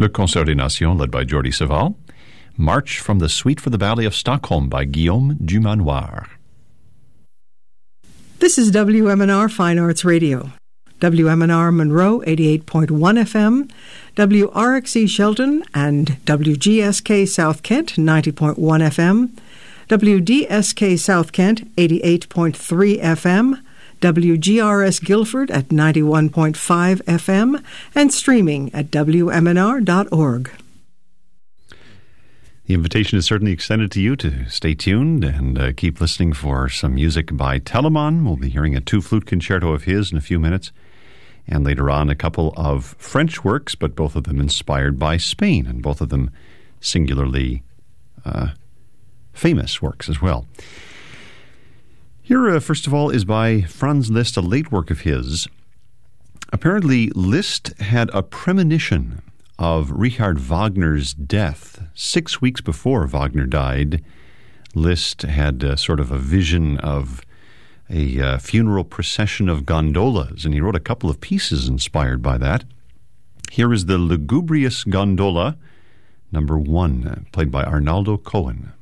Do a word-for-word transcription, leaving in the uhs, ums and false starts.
Le Concert des Nations, led by Jordi Savall. March from the Suite for the Ballet of Stockholm by Guillaume Dumanoir. This is W M N R Fine Arts Radio. W M N R Monroe, eighty-eight point one F M, W R X E Shelton and W G S K South Kent, ninety point one F M, W D S K South Kent, eighty-eight point three F M, W G R S Guilford at ninety-one point five F M, and streaming at W M N R dot org. The invitation is certainly extended to you to stay tuned and uh, keep listening for some music by Telemann. We'll be hearing a two-flute concerto of his in a few minutes. And later on, a couple of French works, but both of them inspired by Spain, and both of them singularly uh, famous works as well. Here, uh, first of all, is by Franz Liszt, a late work of his. Apparently, Liszt had a premonition of Richard Wagner's death. Six weeks before Wagner died, Liszt had uh, sort of a vision of a uh, funeral procession of gondolas, and he wrote a couple of pieces inspired by that. Here is the Lugubrious Gondola, number one, played by Arnaldo Cohen.